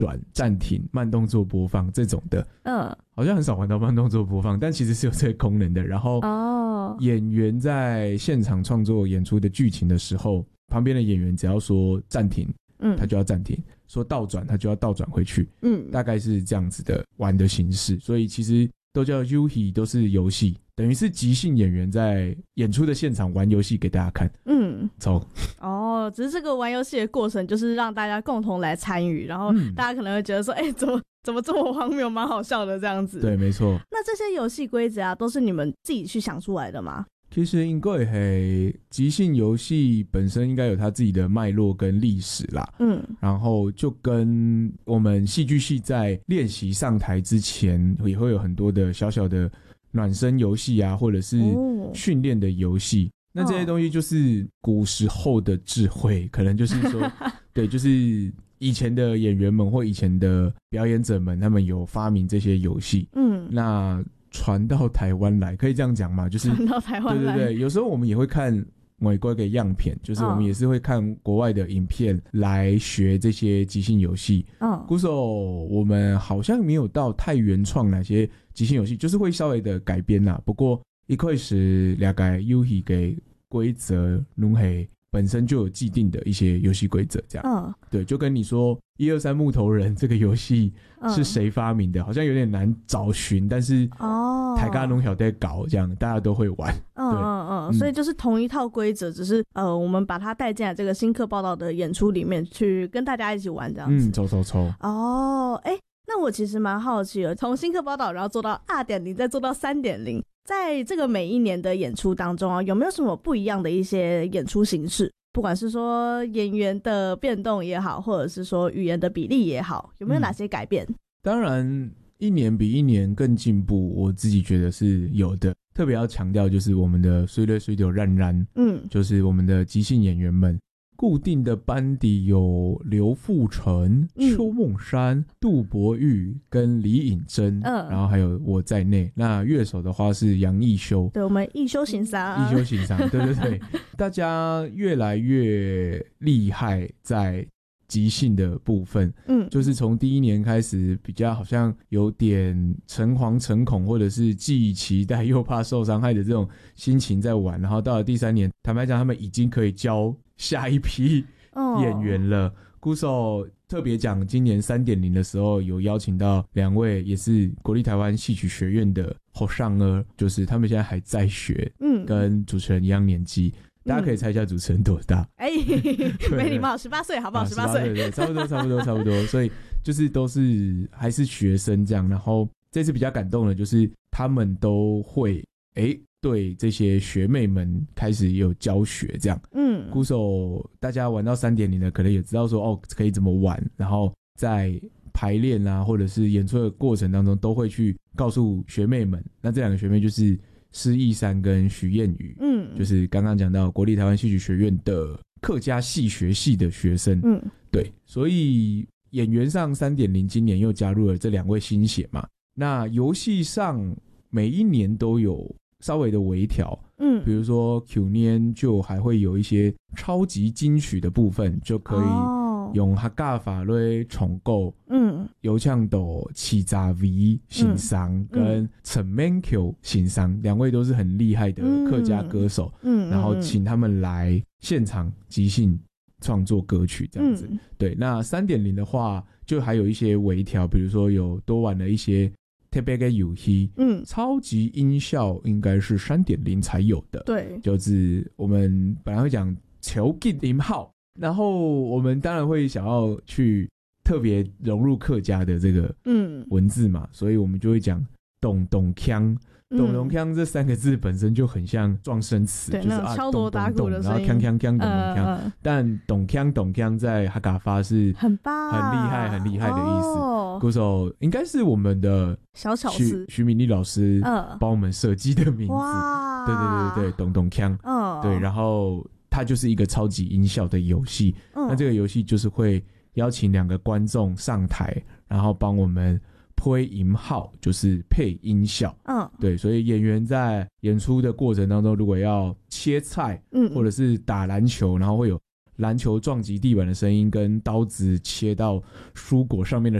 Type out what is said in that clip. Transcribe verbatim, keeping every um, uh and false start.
转、暂停、慢动作播放这种的，嗯，好像很少玩到慢动作播放，但其实是有这个功能的。然后，哦，演员在现场创作演出的剧情的时候，旁边的演员只要说暂停，嗯，他就要暂停；说倒转，他就要倒转回去，嗯，大概是这样子的玩的形式。所以其实都叫 Yuhi， 都是游戏，等于是即兴演员在演出的现场玩游戏给大家看。嗯，走。 哦，只是这个玩游戏的过程就是让大家共同来参与，然后大家可能会觉得说，哎、嗯欸，怎么怎么这么荒谬，蛮好笑的这样子。 对，没错。 那这些游戏规则啊，都是你们自己去想出来的吗？ 其实应该是即兴游戏本身应该有它自己的脉络跟历史啦，嗯，然后就跟我们戏剧系在练习上台之前也会有很多的小小的暖身游戏啊，或者是训练的游戏、哦，那这些东西就是古时候的智慧，可能就是说对，就是以前的演员们或以前的表演者们，他们有发明这些游戏，嗯，那传到台湾来，可以这样讲吗？就是传到台湾来， 对对对，有时候我们也会看美国的样片，就是我们也是会看国外的影片来学这些即兴游戏。嗯，鼓手我们好像没有到太原创哪些即兴游戏，就是会稍微的改编啦。不过一开始大概游戏的规则拢是本身就有既定的一些游戏规则，这样。嗯，对，就跟你说一二三木头人这个游戏是谁发明的、嗯，好像有点难找寻，但是哦，大家都晓得搞，这样大家都会玩。 嗯嗯嗯，所以就是同一套规则，只是呃，我们把它带进来这个新课报道的演出里面去跟大家一起玩这样子。 嗯，抽抽抽。 哦，哎、欸，那我其实蛮好奇的，从新课报道然后做到 二点零， 再做到 三点零。在这个每一年的演出当中啊，有没有什么不一样的一些演出形式？不管是说演员的变动也好，或者是说语言的比例也好，有没有哪些改变？嗯、 当然，一年比一年更进步，我自己觉得是有的。特别要强调就是我们的水水水流冉冉，嗯，就是我们的即兴演员们。固定的班底有刘富成、嗯、邱梦山、杜伯玉跟李颖珍、嗯，然后还有我在内。那乐手的话是杨义修， 对，我们义修行商， 义修行商，对对对，大家越来越厉害在即兴的部分，嗯，就是从第一年开始比较好像有点诚惶诚恐，或者是既期待又怕受伤害的这种心情在玩，然后到了第三年，坦白讲，他们已经可以教下一批演员了。哦、鼓手特别讲，今年 三点零 的时候有邀请到两位也是国立台湾戏曲学院的后上儿，就是他们现在还在学，嗯，跟主持人一样年纪。大家可以猜一下主持人多大？哎、 嗯，没礼貌，十八岁好不好？十八岁， 对对，差不多，差不多，差不多。所以就是都是还是学生这样。然后这次比较感动的就是他们都会哎、欸、对这些学妹们开始也有教学这样。嗯，鼓手大家玩到 三点零 的可能也知道说哦可以怎么玩，然后在排练啊或者是演出的过程当中都会去告诉学妹们。那这两个学妹就是施逸珊跟徐燕宇，嗯，就是刚刚讲到国立台湾戏剧学院的客家戏学系的学生，嗯，对，所以演员上 三点零 今年又加入了这两位新血嘛。那游戏上每一年都有稍微的微调，嗯，比如说去年就还会有一些超级金曲的部分，就可以用客家法来重构，嗯，有唱到七十 V 欣赏跟陈曼 Q 欣赏，两位都是很厉害的客家歌手，嗯，然后请他们来现场即兴创作歌曲这样子。嗯、对，那 三点零 的话，就还有一些微调，比如说有多玩了一些特别的游戏，嗯，超级音效应该是 三点零 才有的，对，就是我们本来会讲球技音号。然后我们当然会想要去特别融入客家的这个文字嘛，嗯、所以我们就会讲咚咚锵，咚咚锵这三个字本身就很像撞声词，就是啊敲锣打鼓的声音， 然后锵锵锵咚咚锵，呃、但咚锵咚锵在客家话是很棒、 很厉害、很厉害的意思。哦、鼓手应该是我们的小巧思徐敏丽老师帮我们设计的名字，呃、对对对对，咚咚锵，哦、对，然后。它就是一个超级音效的游戏，嗯、那这个游戏就是会邀请两个观众上台，然后帮我们配音号，就是配音效。嗯，对，所以演员在演出的过程当中，如果要切菜，嗯，或者是打篮球，然后会有篮球撞击地板的声音跟刀子切到蔬果上面的